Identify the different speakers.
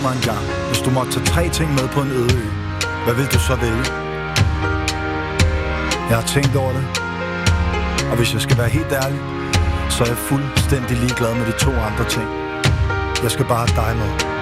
Speaker 1: mig en gang, hvis du måtte tage 3 ting med på en øde ø, hvad vil du så vælge? Jeg har tænkt over det, og hvis jeg skal være helt ærlig, så er jeg fuldstændig ligeglad med de 2 andre ting. Jeg skal bare have dig med.